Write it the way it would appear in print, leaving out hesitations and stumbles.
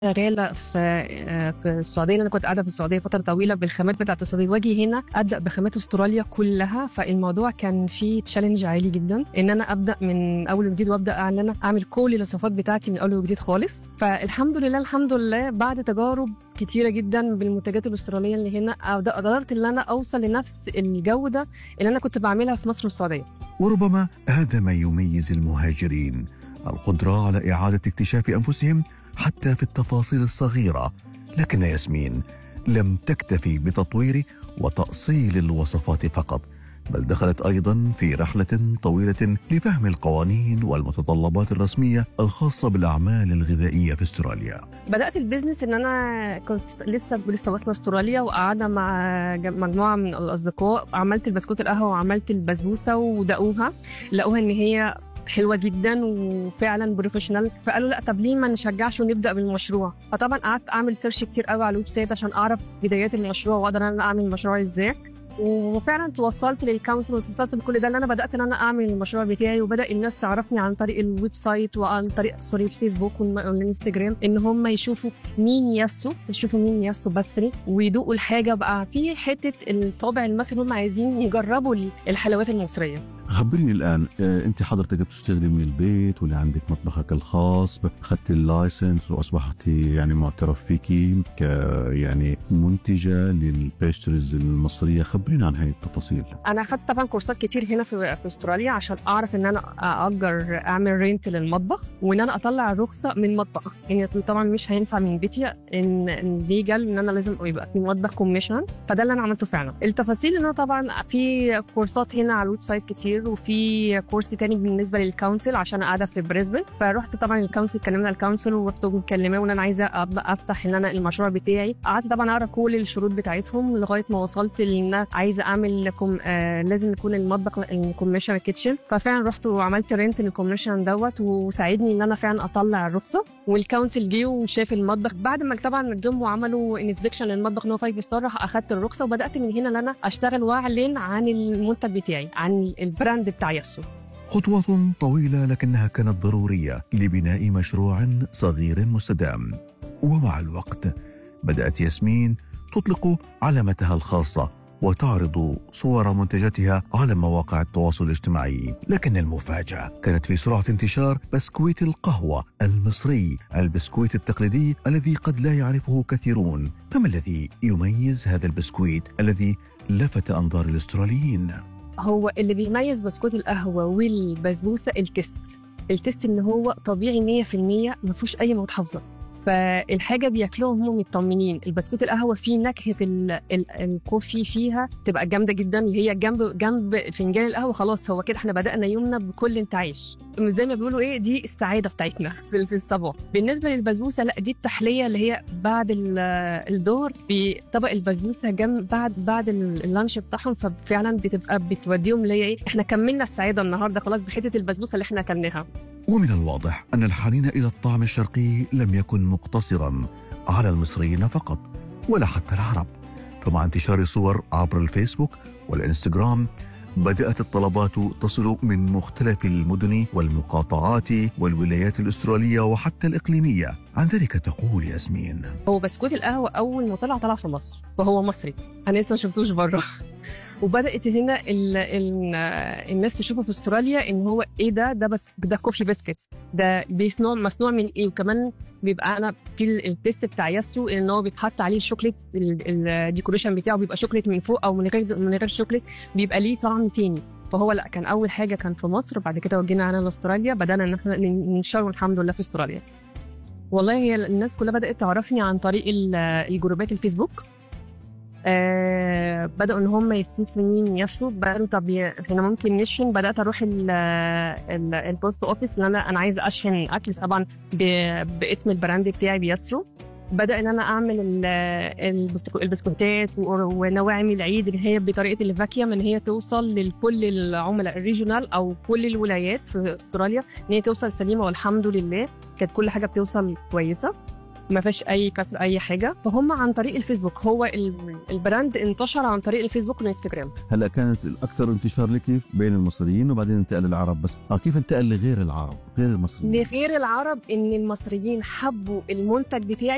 شغاله في السعوديه. انا كنت قاعده في السعوديه فتره طويله بالخامات بتاعه السعوديه، واجي هنا ابدا بخامات استراليا كلها. فالموضوع كان فيه تشالنج عالي جدا ان انا ابدا من اول وجديد، وابدا ان انا اعمل كل الوصفات بتاعتي من اول وجديد خالص. فالحمد لله الحمد لله بعد تجارب كتيره جدا بالمنتجات الاستراليه اللي هنا قدرت ان انا اوصل لنفس الجوده اللي انا كنت بعملها في مصر والسعوديه. وربما هذا ما يميز المهاجرين، القدرة على إعادة اكتشاف أنفسهم حتى في التفاصيل الصغيرة. لكن ياسمين لم تكتفي بتطوير وتأصيل الوصفات فقط، بل دخلت أيضا في رحلة طويلة لفهم القوانين والمتطلبات الرسمية الخاصة بالأعمال الغذائية في استراليا. بدأت البيزنس ان انا كنت لسه واصله استراليا، وقاعده مع مجموعه من الاصدقاء. عملت البسكوت القهوه وعملت البسبوسه ودقوها، لقوها ان هي حلوه جدا وفعلا بروفيشنال. فقالوا لا طب ليه ما نشجعش ونبدا بالمشروع. فطبعا قعدت اعمل سيرش كتير قوي على الويب سايت عشان اعرف بدايات المشروع واقدر انا اعمل المشروع ازاي. وفعلا توصلت للكونسل وتوصلت لكل ده، ان انا بدات ان انا اعمل المشروع بتاعي، وبدا الناس تعرفني عن طريق الويب سايت وعن طريق الفيسبوك والانستجرام، ان هم يشوفوا مين ياسو باستري ويدوقوا الحاجه. بقى في حته الطابع المصري، هم عايزين يجربوا الحلويات المصريه. خبريني الآن، أنت حضرتك بتشتغلي من البيت ولا عندك مطبخك الخاص؟ أخذت اللايسنس وأصبحت يعني معترف فيكي يعني منتجة للبيستريز المصرية. خبرينا عن هاي التفاصيل. انا اخذت طبعا كورسات كتير هنا في استراليا عشان اعرف ان انا اجر اعمل رينت للمطبخ، وان انا اطلع الرخصه من مطبخ. يعني طبعا مش هينفع من بيتي ان ليجل ان انا لازم يبقى في مطبخ كوميشن. فده اللي انا عملته فعلا. التفاصيل ان انا طبعا في كورسات هنا على الويب سايت كتير، وفي كورس تاني بالنسبه للكونسل عشان قاعده في بريسبن. فرحت طبعا الكونسل، كلمنا الكونسل ورحت مكلماه وان انا عايزه ابدا افتح ان انا المشروع بتاعي. قعدت طبعا اقرا كل الشروط بتاعتهم لغايه ما وصلت لان انا عايزه اعمل لكم لازم يكون المطبخ الكوميشن كيتشن. ففعلا رحت وعملت رينت الكوميشن دوت، وساعدني ان انا فعلا اطلع الرخصه. والكونسل جه وشاف المطبخ بعد ما طبعا جم وعملوا انسبكشن للمطبخ ان هو 5 ستار. اخدت الرخصه وبدات من هنا ان انا اشتغل واعلن عن المنتج بتاعي، عن البراند بتاع ياسو. خطوة طويلة لكنها كانت ضرورية لبناء مشروع صغير مستدام. ومع الوقت بدأت ياسمين تطلق علامتها الخاصة وتعرض صور منتجاتها على مواقع التواصل الاجتماعي. لكن المفاجأة كانت في سرعة انتشار بسكويت القهوة المصري، البسكويت التقليدي الذي قد لا يعرفه كثيرون. فما الذي يميز هذا البسكويت الذي لفت أنظار الأستراليين؟ هو اللي بيميز بسكوت القهوة والبسبوسة التست ان هو طبيعي 100%، ما فيهوش اي مواد حافظة. فالحاجه بياكلوها هم مطمنين. البسكوت القهوه فيه نكهه الكوفي فيها تبقى جامده جدا، اللي هي جنب فنجان القهوه. خلاص هو كده احنا بدانا يومنا بكل انتعاش، زي ما بيقولوا ايه، دي السعاده بتاعتنا في الصباح. بالنسبه للبسبوسه لا، دي التحليه اللي هي بعد الظهر بطبق البسبوسه جنب بعد اللانش بتاعهم. ففعلا بتبقى بتوديهم اللي هي ايه، احنا كملنا السعاده النهارده خلاص بحته البسبوسه اللي احنا اكلناها. ومن الواضح أن الحنين إلى الطعم الشرقي لم يكن مقتصرا على المصريين فقط ولا حتى العرب. فمع انتشار الصور عبر الفيسبوك والإنستغرام بدأت الطلبات تصل من مختلف المدن والمقاطعات والولايات الأسترالية وحتى الإقليمية. عن ذلك تقول ياسمين: هو بسكوت القهوة أول ما طلع في مصر، وهو مصري، أنا لسه ما شفتوش بره. وبدأت هنا الناس تشوفه في استراليا ان هو ايه ده كوفي بسكتس، ده مصنوع من ايه. وكمان بيبقى انا في التيست بتاع ياسو ان هو بيتحط عليه الشوكليت، الديكوريشن بتاعه بيبقى شوكليت من فوق او من غير شوكليت، بيبقى ليه طعم تاني. فهو لا، كان اول حاجه كان في مصر، بعد كده وجينا على استراليا، بدانا ان احنا ننشره الحمد لله في استراليا. والله هي الناس كلها بدات تعرفني عن طريق الجروبات الفيسبوك. بدأوا ان هم يشوفوا مين ياسو. بدأوا طب احنا ممكن نشحن. بدأت اروح البوست اوفيس ان انا عايزه اشحن اكل طبعا باسم البراند بتاعي بياسو. بدأ ان انا اعمل البسكوتات ونواعم العيد اللي هي بطريقه الفاكيوم، ان هي توصل لكل العملاء الريجونال او كل الولايات في استراليا، ان هي توصل سليمه. والحمد لله كانت كل حاجه بتوصل كويسه، ما فيش اي كسر اي حاجه. فهم عن طريق الفيسبوك، هو البراند انتشر عن طريق الفيسبوك والانستجرام. هلا كانت الاكثر انتشار لك بين المصريين وبعدين انتقل للعرب، بس كيف انتقل لغير العرب غير المصريين؟ لغير العرب ان المصريين حبوا المنتج بتاعي